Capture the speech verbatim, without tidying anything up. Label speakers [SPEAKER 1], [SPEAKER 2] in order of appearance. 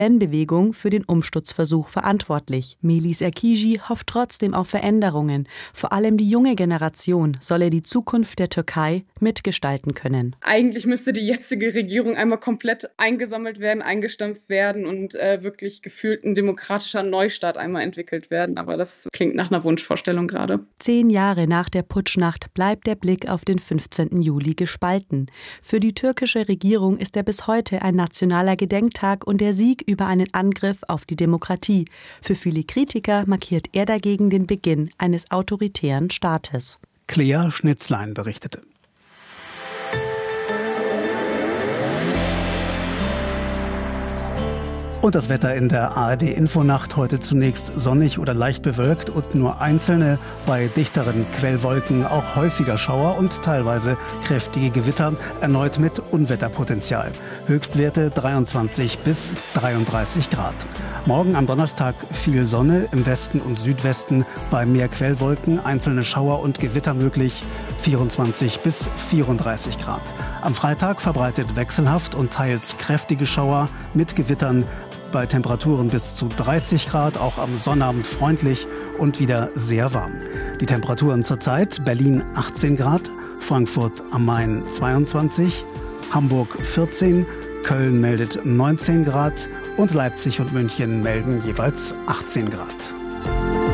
[SPEAKER 1] Bewegung für den Umsturzversuch verantwortlich. Melis Erkigi hofft trotzdem auf Veränderungen. Vor allem die junge Generation solle die Zukunft der Türkei mitgestalten können.
[SPEAKER 2] Eigentlich müsste die jetzige Regierung einmal komplett eingesammelt werden, eingestampft werden und äh, wirklich gefühlt ein demokratischer Neustart einmal entwickelt werden. Aber das klingt nach einer Wunschvorstellung gerade.
[SPEAKER 1] Zehn Jahre nach der Putschnacht bleibt der Blick auf den fünfzehnten Juli gespalten. Für die türkische Regierung ist er bis heute ein nationaler Gedenktag und der Sieg über einen Angriff auf die Demokratie. Für viele Kritiker markiert er dagegen den Beginn eines autoritären Staates.
[SPEAKER 3] Clea Schnitzlein berichtete. Und das Wetter in der A R D-Infonacht heute zunächst sonnig oder leicht bewölkt und nur einzelne, bei dichteren Quellwolken auch häufiger Schauer und teilweise kräftige Gewitter, erneut mit Unwetterpotenzial. Höchstwerte dreiundzwanzig bis dreiunddreißig Grad. Morgen am Donnerstag viel Sonne, im Westen und Südwesten bei mehr Quellwolken, einzelne Schauer und Gewitter möglich, vierundzwanzig bis vierunddreißig Grad. Am Freitag verbreitet wechselhaft und teils kräftige Schauer mit Gewittern, bei Temperaturen bis zu dreißig Grad, auch am Sonnabend freundlich und wieder sehr warm. Die Temperaturen zurzeit: Berlin achtzehn Grad, Frankfurt am Main zweiundzwanzig, Hamburg vierzehn, Köln meldet neunzehn Grad und Leipzig und München melden jeweils achtzehn Grad.